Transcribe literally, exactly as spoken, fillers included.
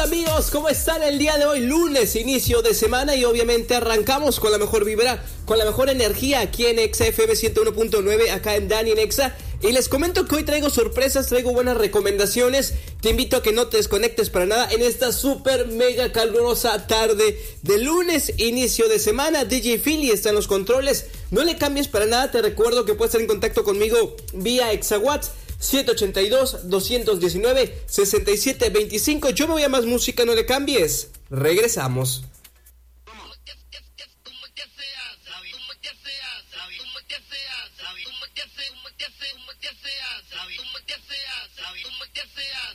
Amigos, ¿cómo están el día de hoy? Lunes, inicio de semana y obviamente arrancamos con la mejor vibra, con la mejor energía aquí en Exa F M ciento uno punto nueve, acá en Dani en Exa. Y les comento que hoy traigo sorpresas, traigo buenas recomendaciones. Te invito a que no te desconectes para nada en esta super mega calurosa tarde de lunes, inicio de semana. D J Philly está en los controles. No le cambies para nada, te recuerdo que puedes estar en contacto conmigo vía ExaWhats siete ocho dos, dos uno nueve, seis siete dos cinco. Yo me voy a más música, no le cambies. Regresamos.